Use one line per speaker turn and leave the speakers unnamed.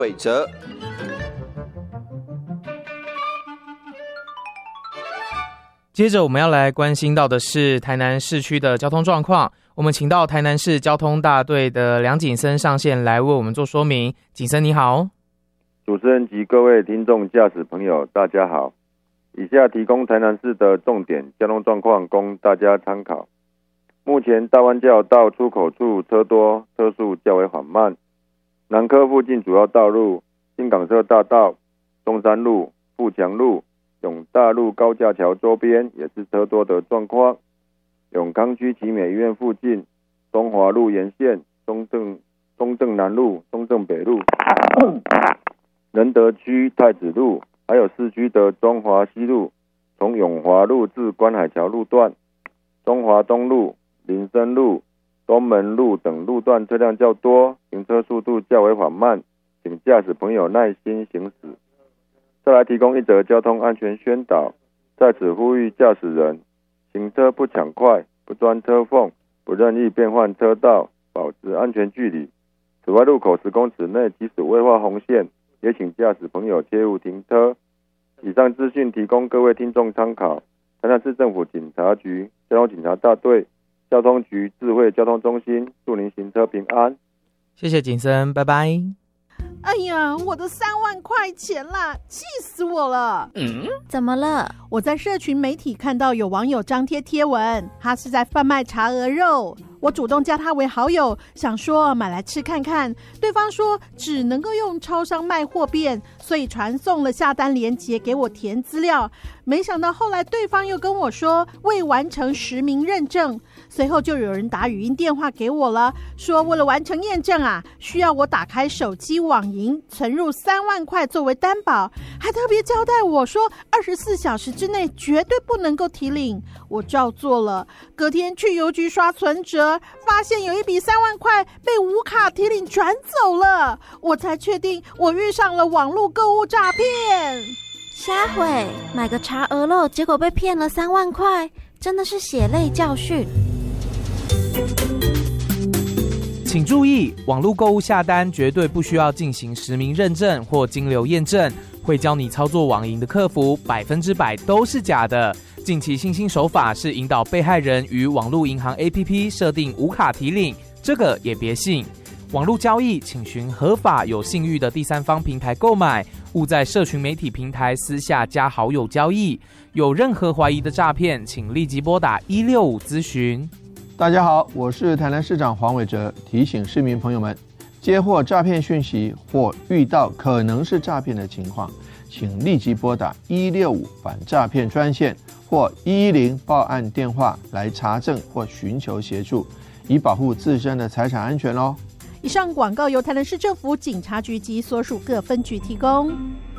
伟哲。
接着我们要来关心到的是台南市区的交通状况，我们请到台南市交通大队的梁景森上线来为我们做说明。景森你好。
主持人及各位听众驾驶朋友大家好，以下提供台南市的重点交通状况供大家参考。目前大湾交流道出口处车多，车速较为缓慢，南科附近主要道路新港社大道、中山路、富强路、永大路高架桥周边也是车多的状况。永康区奇美医院附近、中华路沿线、中正南路、中正北路、仁德区太子路，还有市区的中华西路，从永华路至观海桥路段、中华东路、林森路、东门路等路段车辆较多，行车速度较为缓慢，请驾驶朋友耐心行驶。再来提供一则交通安全宣导，在此呼吁驾驶人行车不抢快、不钻车缝、不任意变换车道，保持安全距离。此外，路口10公尺内即使未画红线，也请驾驶朋友切勿停车。以上资讯提供各位听众参考。台南市政府警察局交通警察大队交通局智慧交通中心，祝您行车平安。
谢谢景森，拜拜。
哎呀，我的3万块钱啦，气死我了！
怎么了？
我在社群媒体看到有网友张贴贴文，他是在贩卖茶鹅肉。我主动加他为好友，想说买来吃看看。对方说只能够用超商卖货便，所以传送了下单连结给我填资料。没想到后来对方又跟我说未完成实名认证，随后就有人打语音电话给我了，说为了完成验证啊，需要我打开手机网银存入3万块作为担保，还特别交代我说24小时之内绝对不能够提领。我照做了，隔天去邮局刷存折，发现有一笔3万块被无卡提领转走了，我才确定我遇上了网络购物诈骗。
瞎毁，买个茶鹅肉，结果被骗了3万块，真的是血泪教训。
请注意，网络购物下单绝对不需要进行实名认证或金流验证，会教你操作网银的客服100%都是假的。近期新兴手法是引导被害人与网络银行 APP 设定无卡提领，这个也别信。网络交易请循合法有信誉的第三方平台购买，勿在社群媒体平台私下加好友交易。有任何怀疑的诈骗，请立即拨打165咨询。
大家好，我是台南市长黄伟哲，提醒市民朋友们，接获诈骗讯息或遇到可能是诈骗的情况，请立即拨打165反诈骗专线或110报案电话来查证或寻求协助，以保护自身的财产安全哦。
以上广告由台南市政府警察局及所属各分局提供。